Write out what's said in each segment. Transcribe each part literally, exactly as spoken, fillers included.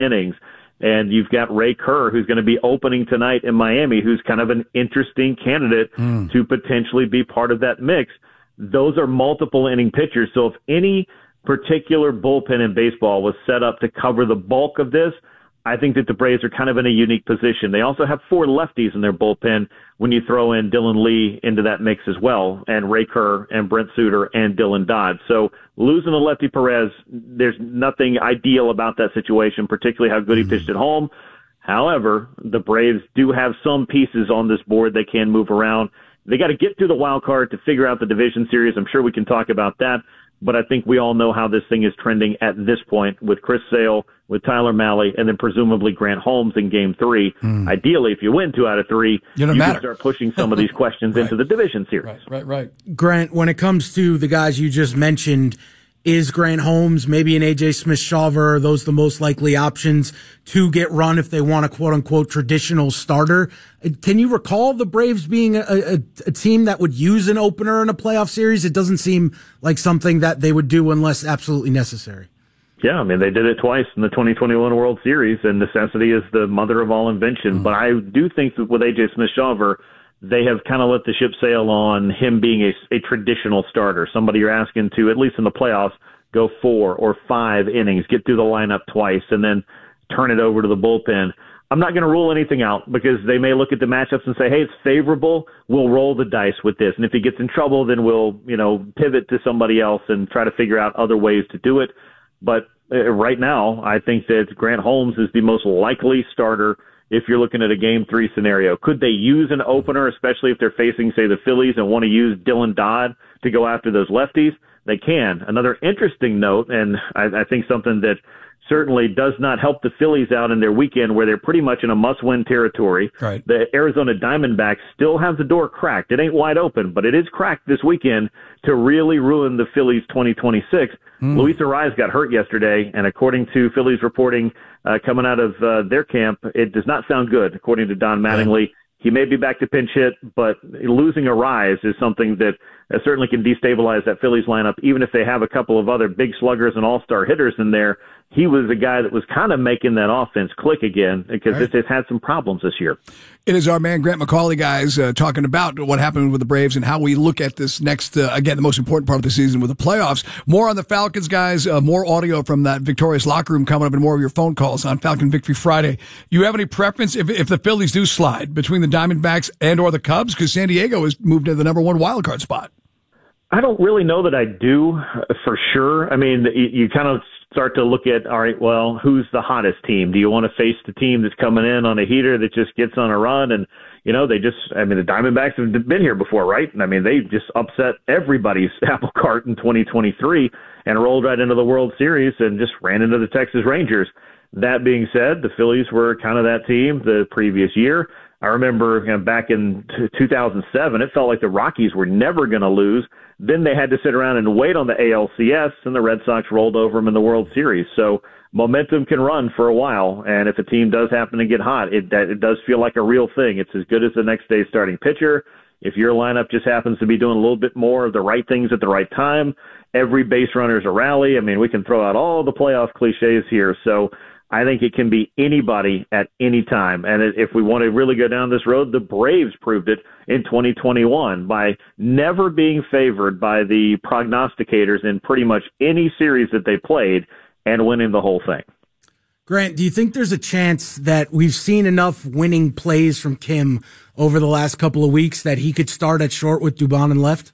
innings. And you've got Ray Kerr, who's going to be opening tonight in Miami, who's kind of an interesting candidate mm. to potentially be part of that mix. Those are multiple inning pitchers. So if any particular bullpen in baseball was set up to cover the bulk of this, I think that the Braves are kind of in a unique position. They also have four lefties in their bullpen when you throw in Dylan Lee into that mix as well, and Ray Kerr and Brent Suter and Dylan Dodd. So losing a lefty Perez, there's nothing ideal about that situation, particularly how good mm-hmm. he pitched at home. However, the Braves do have some pieces on this board they can move around. They got to get through the wild card to figure out the division series. I'm sure we can talk about that. But I think we all know how this thing is trending at this point with Chris Sale, with Tyler Mahle, and then presumably Grant Holmes in game three. Mm. Ideally, if you win two out of three, you can start pushing some of these questions right. into the division series. Right, right, right. Grant, when it comes to the guys you just mentioned, is Grant Holmes, maybe an A J Smith-Shawver, are those the most likely options to get run if they want a quote-unquote traditional starter? Can you recall the Braves being a, a, a team that would use an opener in a playoff series? It doesn't seem like something that they would do unless absolutely necessary. Yeah, I mean, they did it twice in the twenty twenty-one World Series, and necessity is the mother of all invention. Mm. But I do think that with A J Smith-Shawver, they have kind of let the ship sail on him being a, a traditional starter, somebody you're asking to, at least in the playoffs, go four or five innings, get through the lineup twice, and then turn it over to the bullpen. I'm not going to rule anything out because they may look at the matchups and say, hey, it's favorable. We'll roll the dice with this. And if he gets in trouble, then we'll, you know, pivot to somebody else and try to figure out other ways to do it. But uh, right now, I think that Grant Holmes is the most likely starter if you're looking at a game three scenario. Could they use an opener, especially if they're facing, say, the Phillies and want to use Dylan Dodd to go after those lefties? They can. Another interesting note, and I, I think something that certainly does not help the Phillies out in their weekend where they're pretty much in a must-win territory. Right. The Arizona Diamondbacks still have the door cracked. It ain't wide open, but it is cracked this weekend to really ruin the Phillies twenty twenty-six. Mm. Luis Arraez got hurt yesterday, and according to Phillies reporting uh, coming out of uh, their camp, it does not sound good, according to Don Mattingly. Yeah. He may be back to pinch hit, but losing Arraez is something that uh, certainly can destabilize that Phillies lineup, even if they have a couple of other big sluggers and all-star hitters in there. He was a guy that was kind of making that offense click again because right. it has had some problems this year. It is our man Grant McAuley, guys, uh, talking about what happened with the Braves and how we look at this next, uh, again, the most important part of the season with the playoffs. More on the Falcons, guys, uh, more audio from that victorious locker room coming up and more of your phone calls on Falcon Victory Friday. You have any preference if, if the Phillies do slide between the Diamondbacks and or the Cubs? Because San Diego has moved to the number one wild card spot. I don't really know that I do uh, for sure. I mean, you, you kind of start to look at, all right, well, who's the hottest team? Do you want to face the team that's coming in on a heater that just gets on a run? And, you know, they just, I mean, the Diamondbacks have been here before, right? And I mean, they just upset everybody's apple cart in twenty twenty-three and rolled right into the World Series and just ran into the Texas Rangers. That being said, the Phillies were kind of that team the previous year. I remember, you know, back in two thousand seven, it felt like the Rockies were never going to lose. Then they had to sit around and wait on the A L C S, and the Red Sox rolled over them in the World Series. So momentum can run for a while, and if a team does happen to get hot, it, it does feel like a real thing. It's as good as the next day's starting pitcher. If your lineup just happens to be doing a little bit more of the right things at the right time, every base runner's a rally. I mean, we can throw out all the playoff cliches here. So I think it can be anybody at any time. And if we want to really go down this road, the Braves proved it in twenty twenty-one by never being favored by the prognosticators in pretty much any series that they played and winning the whole thing. Grant, do you think there's a chance that we've seen enough winning plays from Kim over the last couple of weeks that he could start at short with Dubon and left?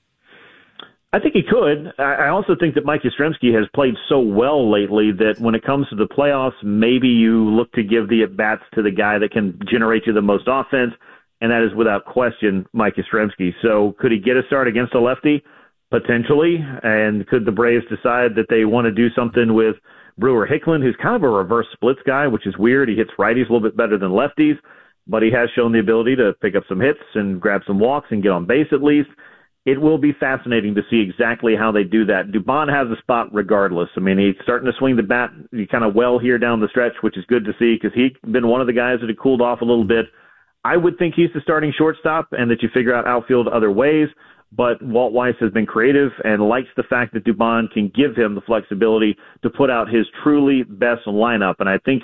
I think he could. I also think that Mike Yastrzemski has played so well lately that when it comes to the playoffs, maybe you look to give the at-bats to the guy that can generate you the most offense, and that is without question Mike Yastrzemski. So could he get a start against a lefty? Potentially. And could the Braves decide that they want to do something with Brewer Hicklin, who's kind of a reverse splits guy, which is weird. He hits righties a little bit better than lefties, but he has shown the ability to pick up some hits and grab some walks and get on base at least. It will be fascinating to see exactly how they do that. Dubon has a spot regardless. I mean, he's starting to swing the bat kind of well here down the stretch, which is good to see because he's been one of the guys that had cooled off a little bit. I would think he's the starting shortstop and that you figure out outfield other ways. But Walt Weiss has been creative and likes the fact that Dubon can give him the flexibility to put out his truly best lineup. And I think